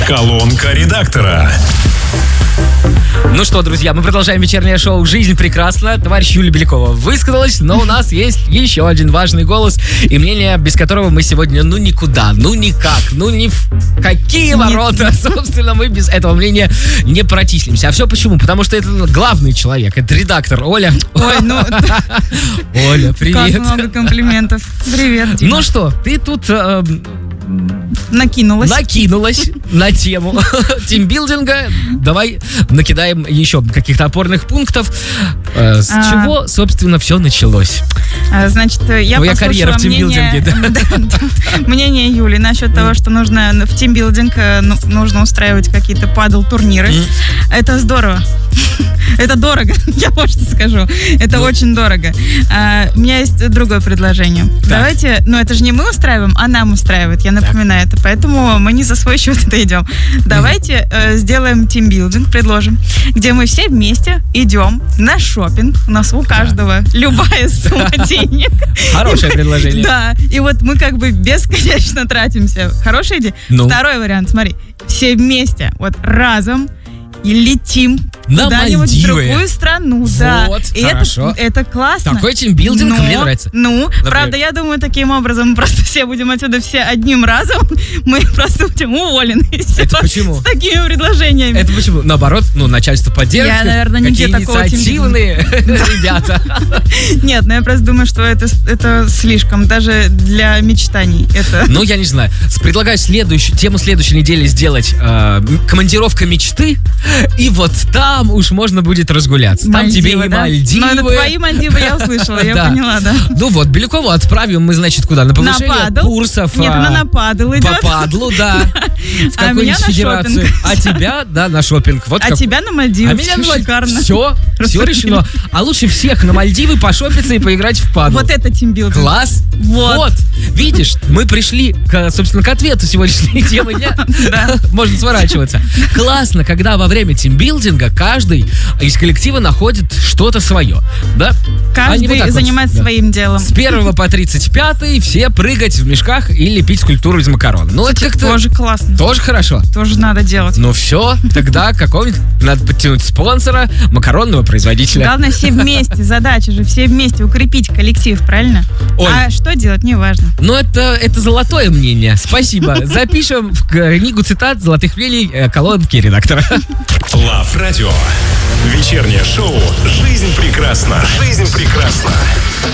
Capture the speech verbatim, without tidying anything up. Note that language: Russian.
Колонка редактора. Ну что, друзья, мы продолжаем вечернее шоу «Жизнь прекрасна». Товарищ Юлия Белякова высказалась, но у нас есть еще один важный голос и мнение, без которого мы сегодня ну никуда, ну никак, ну ни в какие ворота, собственно, мы без этого мнения не протиснемся. А все почему? Потому что это главный человек, это редактор Оля. Ой, ну... Оля, привет. Как много комплиментов. Привет, Дима. Ну что, ты тут... э, Накинулась. Накинулась на тему тимбилдинга. Давай накидаем еще каких-то опорных пунктов. Э, с А. чего, собственно, все началось? А, Значит, я Твоя послушала карьера в мнение, тимбилдинге, да, да, мнение Юли насчет того, что нужно в тимбилдинг э, ну, нужно устраивать какие-то падл-турниры. Мгм. Это здорово. Это дорого, я вот что скажу. Это Ну. очень дорого. А, у меня есть другое предложение. Давайте, ну это же не мы устраиваем, а нам устраивает, я напоминаю это. Поэтому мы не за свой счет это идем. Давайте э, сделаем тимбилдинг, предложим, где мы все вместе идем на шопинг. У нас у каждого любая сумма денег. Хорошее предложение. Да, и вот мы как бы бесконечно тратимся. Хорошая идея? Ну. Второй вариант, смотри. Все вместе, вот разом, и летим На куда-нибудь в Мальдивы. другую страну. Да. Вот, И хорошо. Это, это классно. Такой тимбилдинг Но- мне нравится. Ну, Например? правда, я думаю, таким образом мы просто все будем отсюда все одним разом. Мы просто будем уволены. Это почему? С такими предложениями. Это почему? Наоборот, ну, начальство поддерживает. Я, наверное, нигде Какие такого инициативные ребята. Нет, ну я просто думаю, что это, это слишком, даже для мечтаний. Это... Ну, я не знаю. С- Предлагаю следующую, тему следующей недели сделать э, м- командировка мечты. И вот там уж можно будет разгуляться. Там тебе и да? Мальдивы. Ну, это твои Мальдивы, я услышала, я Да. поняла, да. Ну вот, Белякову отправим мы, значит, куда? На повышение На падл? курсов. Нет, а, она на падл идет. По падлу, да. В А меня какую-нибудь на федерацию. шопинг. А тебя, да, на шопинг. Вот А как- тебя на Мальдивы. А меня на шикарно. Все, все Рассудили. решено. А лучше всех на Мальдивы пошопиться и поиграть в падл. Вот это тимбилдинг. Класс. Вот. Видишь, мы пришли, к, собственно, к ответу сегодняшней темы дня. Да. Можно сворачиваться. Классно, когда во время тимбилдинга каждый из коллектива находит что-то свое. Да? А не вот Каждый так вот. занимается Да. своим делом. С первого по тридцать пятый все прыгать в мешках и лепить скульптуру из макарон. Ну, это как-то Тоже классно. тоже хорошо. Тоже надо делать. Ну все, тогда какого-нибудь надо подтянуть спонсора, макаронного производителя. Главное, все вместе. Задача же все вместе укрепить коллектив, правильно? Оль. А что делать, неважно. Ну, это, это золотое мнение. Спасибо. Запишем в книгу цитат золотых мнений э, колонки редактора. Лав Радио. Вечернее шоу «Жизнь прекрасна». Жизнь прекрасна.